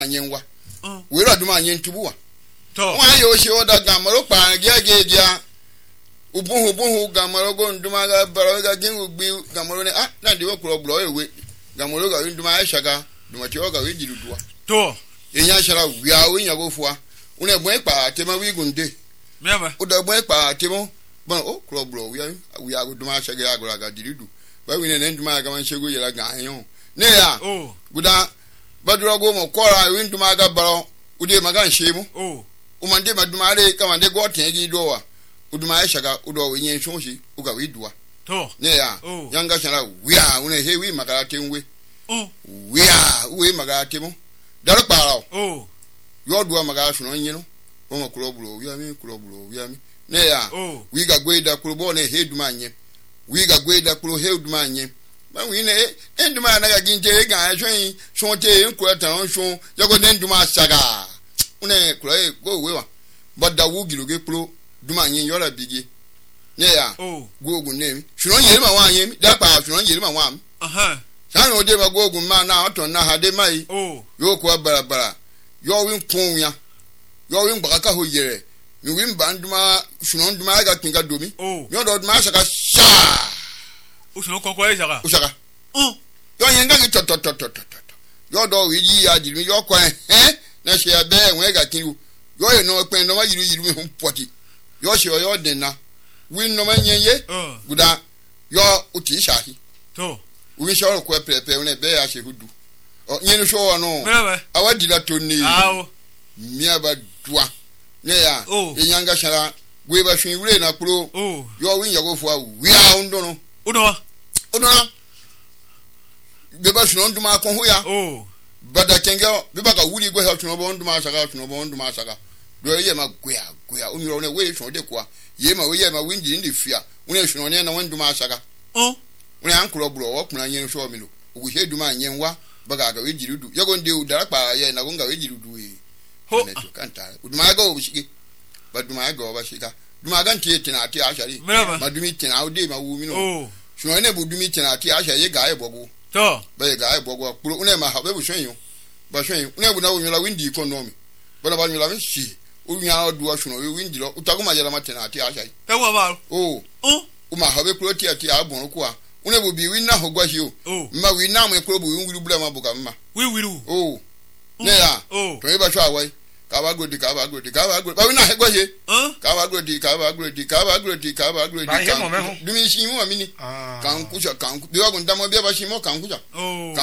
anyenwa we ra duma anyen tubuwa to wa yo she oda gamaro pa gege ubuhu gamaro go nduma ga baro ga gengu gbi gamaro ne na de wokro bro ewe gamaro ga nduma aishaga duma ti oga we diruduwa to enya shara wia we nya go fuwa una egbo pa tema wi gunde meba o da egbo pa temo bon o kro bro wia go duma aishaga agora ga diridu ba wi ne nduma ga man shego yera ga anyo ne ya guda badura go mo kora wi nduma ga baro ude magan shemu umande madumare kama de go tengi dowa uduma aishaga udo we nyen shonshi uga we duwa to ne ya yanga shara wia una he wi magara tenwe wia we magara temo dar parao yo duwa magara shuno nyino o mo kurobulo wi ami ne ya wi ga gweda kurobo ne he duma nye wi ga gweda kuro he duma nye ba wi ne enduma na ga ginje ga shon shonte nkura tan shon yago den duma saga une kura go wewa badda wugiluge pro duma nye yola bigi ne ya go ogun ne shuno yeri ma wa anye da pa shuno yeri ma wa san o de ma go ogun ma na oton na ha de mai yo ko barabara yo win kun ya yo win baka ho yere mi win banduma shuno duma ga kinga domi yo do duma shaka sha o shuno kokko e shaka yo yenga ki to yo do wi yi ya jiri yo ko na she abe enwe ga kinu yo ye no pen no ma yiru mi hum poti yo she yo den na win no ma nyenye guda yo uti shahi to wi she ko pepe ne be ya she hudu o nyenu sho no awadi la toni mi abadua ne ya enyanga shara we ba hwen wure na kuro yo win yago fo wi a undono be ba shino nduma ko ho ya bada kenga be ba ka wuri go help no bo nduma saka do ye ma goya umiro ne we shino de kwa ye ma winji ndi fia une shino ne na nduma saka une ankro bro wo kuna nyen sho mi lo ogu he duma nyen wa baga ga we jirudu yago ndi udara pa ye na gonga we jirudu e ne to kanta uduma ga obishike baduma ga obashika duma ga ntie tina ati ashari madumi tina ode ma wu mi no shino ne budumi tina ati ashari ga e bogo to ba ga e bogo pro une ma ha be bu shwen yo ba shwen une bu na wo nyola windi economy bana ba nyola shi unya odu ashino we windi lo utaguma yala matina ati ashari e wa ba uma ha be pro ti ati abon ko a une bu bi win na ho gwa hi o ma win na mo pro bu win wiru bula ma buka ma wiru ne ya to e ba sha awai ka ba godi ba win na he gwa hi ka ba godi dumi shi mu amini kan kusha kan bi wa gun damo bi ba shi mo kan kusha